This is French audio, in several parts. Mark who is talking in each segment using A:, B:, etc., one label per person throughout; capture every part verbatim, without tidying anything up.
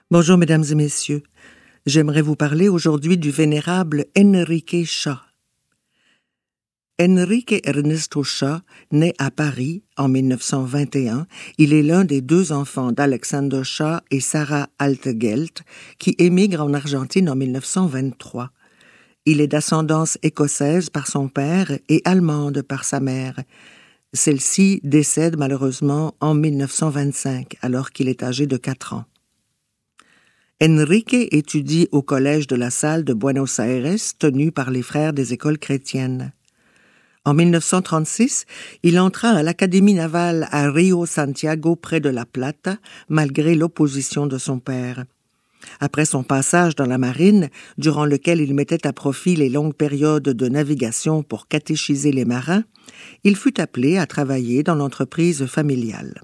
A: Bonjour mesdames et messieurs, j'aimerais vous parler aujourd'hui du vénérable Enrique Shaw. Enrique Ernesto Shaw naît à Paris en mille neuf cent vingt et un. Il est l'un des deux enfants d'Alexander Shaw et Sarah Altegelt qui émigrent en Argentine en mille neuf cent vingt-trois. Il est d'ascendance écossaise par son père et allemande par sa mère. Celle-ci décède malheureusement en mille neuf cent vingt-cinq, alors qu'il est âgé de quatre ans. Enrique étudie au collège de La Salle de Buenos Aires, tenu par les frères des écoles chrétiennes. En mille neuf cent trente-six, il entra à l'Académie navale à Rio Santiago près de La Plata, malgré l'opposition de son père. Après son passage dans la marine, durant lequel il mettait à profit les longues périodes de navigation pour catéchiser les marins, il fut appelé à travailler dans l'entreprise familiale.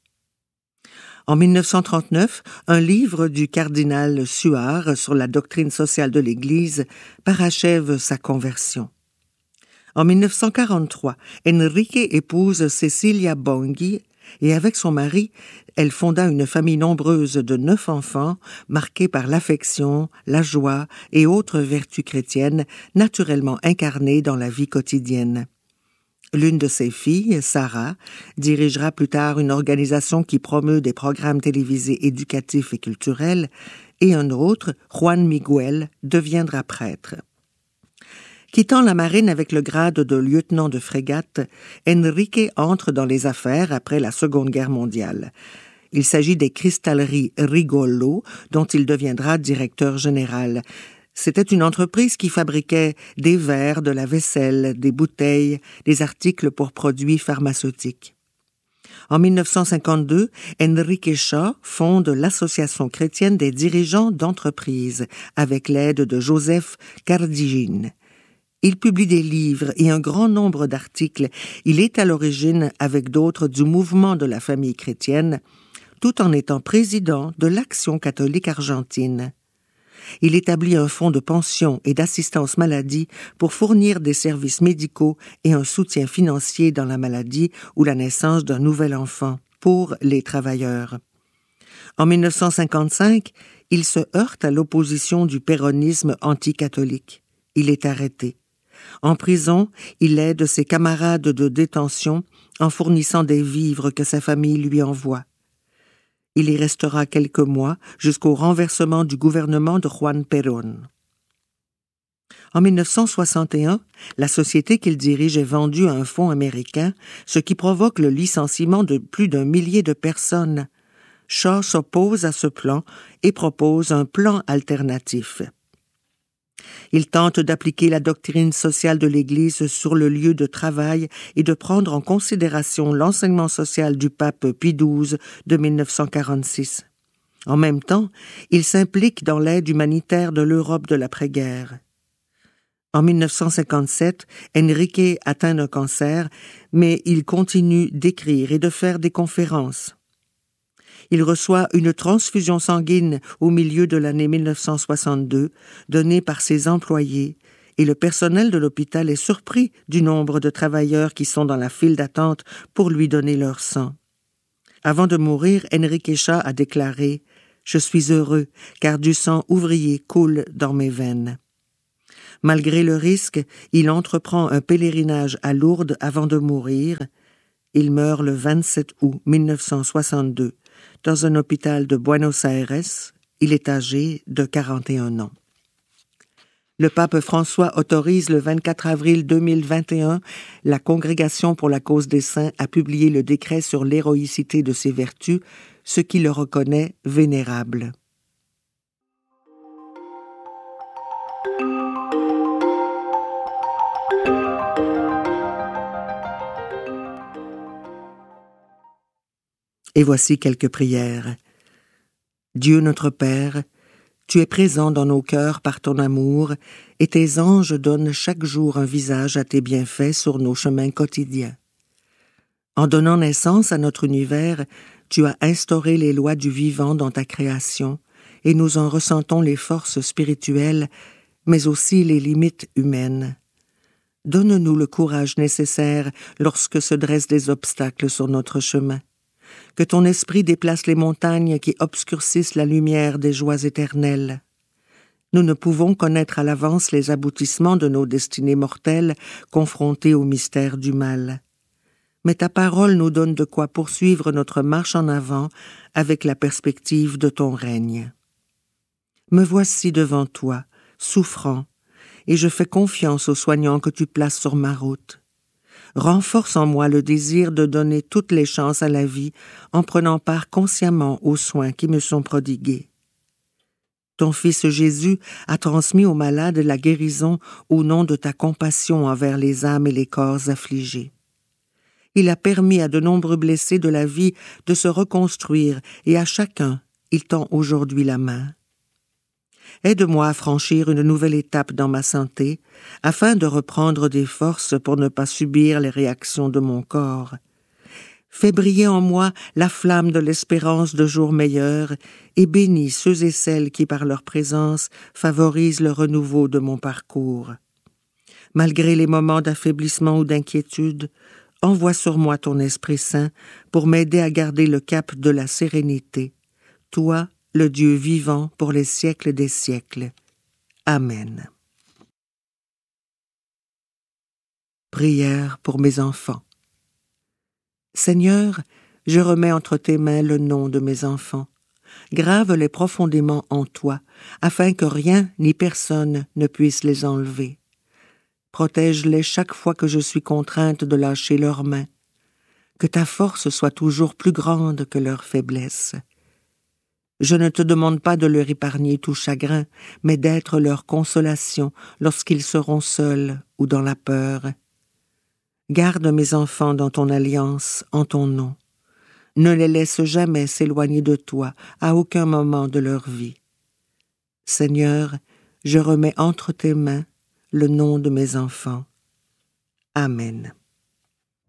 A: En mille neuf cent trente-neuf, un livre du cardinal Suard sur la doctrine sociale de l'Église parachève sa conversion. En mille neuf cent quarante-trois, Enrique épouse Cecilia Bonghi et avec son mari, elle fonda une famille nombreuse de neuf enfants, marquée par l'affection, la joie et autres vertus chrétiennes naturellement incarnées dans la vie quotidienne. L'une de ses filles, Sarah, dirigera plus tard une organisation qui promeut des programmes télévisés éducatifs et culturels, et un autre, Juan Miguel, deviendra prêtre. Quittant la marine avec le grade de lieutenant de frégate, Enrique entre dans les affaires après la Seconde Guerre mondiale. Il s'agit des cristalleries Rigolo, dont il deviendra directeur général. C'était une entreprise qui fabriquait des verres, de la vaisselle, des bouteilles, des articles pour produits pharmaceutiques. En mille neuf cent cinquante-deux, Enrique Shaw fonde l'Association chrétienne des dirigeants d'entreprise avec l'aide de Joseph Cardigin. Il publie des livres et un grand nombre d'articles. Il est à l'origine, avec d'autres, du mouvement de la famille chrétienne, tout en étant président de l'Action catholique argentine. Il établit un fonds de pension et d'assistance maladie pour fournir des services médicaux et un soutien financier dans la maladie ou la naissance d'un nouvel enfant pour les travailleurs. En mille neuf cent cinquante-cinq, il se heurte à l'opposition du péronisme anticatholique. Il est arrêté. En prison, il aide ses camarades de détention en fournissant des vivres que sa famille lui envoie. Il y restera quelques mois jusqu'au renversement du gouvernement de Juan Perón. En mille neuf cent soixante et un, la société qu'il dirige est vendue à un fonds américain, ce qui provoque le licenciement de plus d'un millier de personnes. Shaw s'oppose à ce plan et propose un plan alternatif. Il tente d'appliquer la doctrine sociale de l'Église sur le lieu de travail et de prendre en considération l'enseignement social du pape Pie douze de mille neuf cent quarante-six. En même temps, il s'implique dans l'aide humanitaire de l'Europe de l'après-guerre. En mille neuf cent cinquante-sept, Enrique atteint un cancer, mais il continue d'écrire et de faire des conférences. Il reçoit une transfusion sanguine au milieu de l'année mille neuf cent soixante-deux, donnée par ses employés, et le personnel de l'hôpital est surpris du nombre de travailleurs qui sont dans la file d'attente pour lui donner leur sang. Avant de mourir, Enrique Shaw a déclaré « Je suis heureux, car du sang ouvrier coule dans mes veines ». Malgré le risque, il entreprend un pèlerinage à Lourdes avant de mourir. Il meurt le vingt-sept août mille neuf cent soixante-deux. Dans un hôpital de Buenos Aires. Il est âgé de quarante et un ans. Le pape François autorise le vingt-quatre avril deux mille vingt et un la Congrégation pour la cause des saints à publier le décret sur l'héroïcité de ses vertus, ce qui le reconnaît vénérable. Et voici quelques prières. Dieu notre Père, tu es présent dans nos cœurs par ton amour, et tes anges donnent chaque jour un visage à tes bienfaits sur nos chemins quotidiens. En donnant naissance à notre univers, tu as instauré les lois du vivant dans ta création, et nous en ressentons les forces spirituelles, mais aussi les limites humaines. Donne-nous le courage nécessaire lorsque se dressent des obstacles sur notre chemin. Que ton esprit déplace les montagnes qui obscurcissent la lumière des joies éternelles. Nous ne pouvons connaître à l'avance les aboutissements de nos destinées mortelles confrontées au mystère du mal. Mais ta parole nous donne de quoi poursuivre notre marche en avant avec la perspective de ton règne. Me voici devant toi, souffrant, et je fais confiance aux soignants que tu places sur ma route. Renforce en moi le désir de donner toutes les chances à la vie en prenant part consciemment aux soins qui me sont prodigués. Ton Fils Jésus a transmis aux malades la guérison au nom de ta compassion envers les âmes et les corps affligés. Il a permis à de nombreux blessés de la vie de se reconstruire et à chacun, il tend aujourd'hui la main. Aide-moi à franchir une nouvelle étape dans ma santé, afin de reprendre des forces pour ne pas subir les réactions de mon corps. Fais briller en moi la flamme de l'espérance de jours meilleurs et bénis ceux et celles qui, par leur présence, favorisent le renouveau de mon parcours. Malgré les moments d'affaiblissement ou d'inquiétude, envoie sur moi ton Esprit Saint pour m'aider à garder le cap de la sérénité. Toi, le Dieu vivant pour les siècles des siècles. Amen. Prière pour mes enfants. Seigneur, je remets entre tes mains le nom de mes enfants. Grave-les profondément en toi, afin que rien ni personne ne puisse les enlever. Protège-les chaque fois que je suis contrainte de lâcher leurs mains. Que ta force soit toujours plus grande que leur faiblesse. Je ne te demande pas de leur épargner tout chagrin, mais d'être leur consolation lorsqu'ils seront seuls ou dans la peur. Garde mes enfants dans ton alliance, en ton nom. Ne les laisse jamais s'éloigner de toi, à aucun moment de leur vie. Seigneur, je remets entre tes mains le nom de mes enfants. Amen.